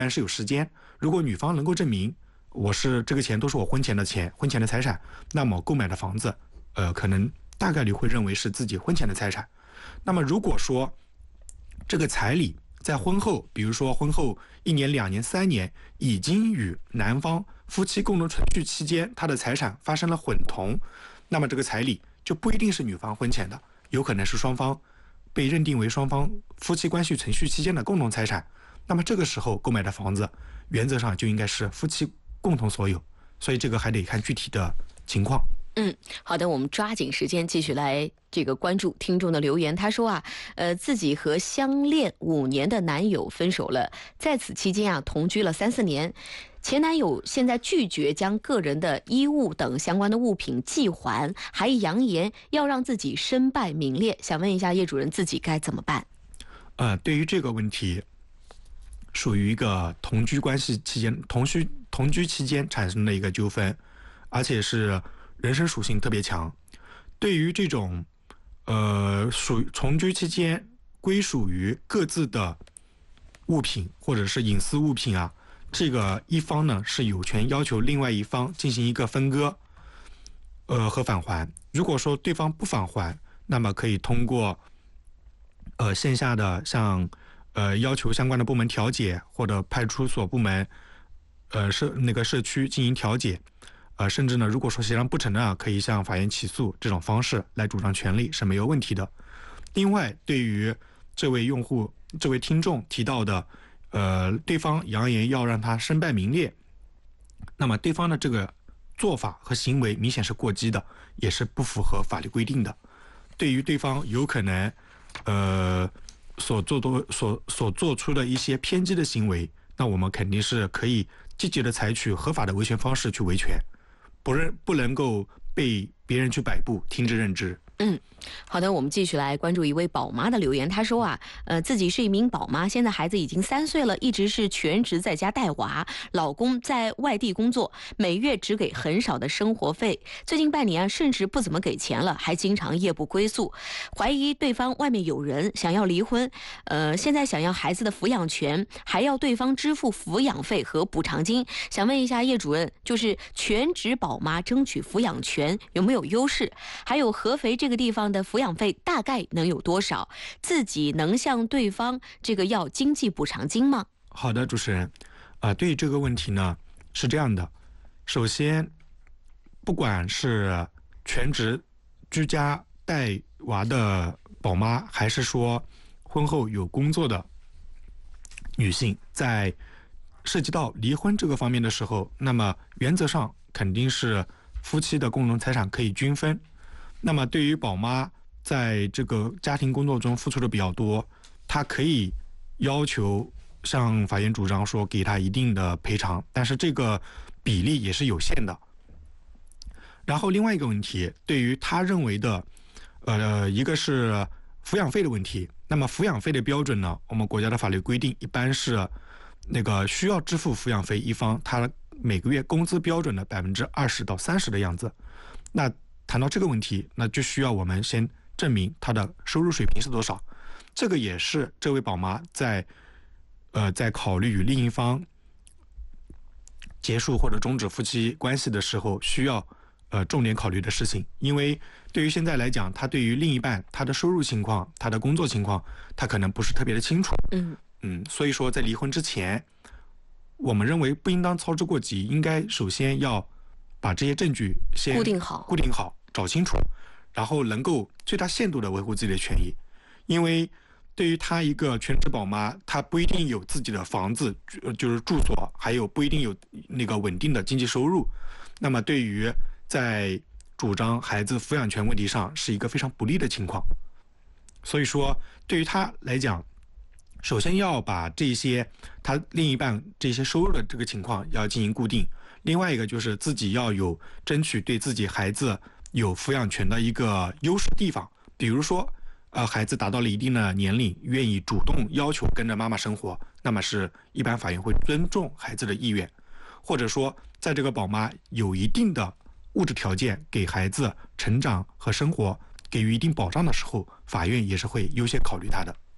然是有时间。如果女方能够证明我是这个钱都是我婚前的钱、婚前的财产，那么购买的房子，可能大概率会认为是自己婚前的财产。那么如果说这个彩礼在婚后，比如说婚后1年、2年、3年，已经与男方夫妻共同存续期间，他的财产发生了混同，那么这个彩礼就不一定是女方婚前的，有可能是双方被认定为双方夫妻关系存续期间的共同财产。那么这个时候购买的房子，原则上就应该是夫妻共同所有，所以这个还得看具体的情况。 好的，我们抓紧时间继续来关注听众的留言。他说自己和相恋5年的男友分手了，在此期间同居了3-4年。前男友现在拒绝将个人的衣物等相关的物品寄还，还扬言要让自己身败名裂。想问一下叶主任，自己该怎么办？ 对于这个问题，属于一个同居关系期间、同居期间产生的一个纠纷，而且是人身属性特别强。对于这种同居期间归属于各自的物品或者是隐私物品这个一方呢是有权要求另外一方进行一个分割和返还。如果说对方不返还，那么可以通过线下的像要求相关的部门调解，或者派出所部门社区进行调解。甚至呢，如果说协商不成的可以向法院起诉，这种方式来主张权利是没有问题的。另外，对于这位听众提到的，对方扬言要让他身败名裂，那么对方的这个做法和行为明显是过激的，也是不符合法律规定的。对于对方有可能所做出的一些偏激的行为，那我们肯定是可以积极的采取合法的维权方式去维权，不能够被别人去摆布，听之任之。 好的，我们继续来关注一位宝妈的留言。她说自己是一名宝妈，现在孩子已经3岁了，一直是全职在家带娃，老公在外地工作，每月只给很少的生活费，最近半年甚至不怎么给钱了，还经常夜不归宿，怀疑对方外面有人，想要离婚。现在想要孩子的抚养权，还要对方支付抚养费和补偿金。想问一下叶主任，就是全职宝妈争取抚养权有没有优势？还有合肥这个地方的抚养费大概能有多少？自己能向对方要经济补偿金吗？ 好的，主持人，对于这个问题呢是这样的，首先，不管是全职居家带娃的宝妈，还是说婚后有工作的女性，在涉及到离婚这个方面的时候，那么原则上肯定是夫妻的共同财产可以均分。那么对于宝妈在这个家庭工作中付出的比较多，她可以要求向法院主张说给她一定的赔偿，但是这个比例也是有限的。然后另外一个问题，对于他认为的一个是抚养费的问题。那么抚养费的标准呢，我们国家的法律规定一般是需要支付抚养费一方他每个月工资标准的20%到30%的样子。那谈到这个问题，那就需要我们先证明他的收入水平是多少。这个也是这位宝妈在考虑与另一方结束或者终止夫妻关系的时候需要重点考虑的事情。因为对于现在来讲，他对于另一半他的收入情况、他的工作情况，他可能不是特别的清楚。所以说在离婚之前，我们认为不应当操之过急，应该首先要把这些证据先固定好，找清楚，然后能够最大限度的维护自己的权益。因为对于她一个全职宝妈，她不一定有自己的房子，就是住所，还有不一定有稳定的经济收入。那么对于在主张孩子抚养权问题上是一个非常不利的情况。所以说对于她来讲，首先要把这些她另一半这些收入的这个情况要进行固定。另外一个就是自己要有争取对自己孩子有抚养权的一个优势地方。比如说孩子达到了一定的年龄，愿意主动要求跟着妈妈生活，那么是一般法院会尊重孩子的意愿。或者说在这个宝妈有一定的物质条件，给孩子成长和生活给予一定保障的时候，法院也是会优先考虑他的。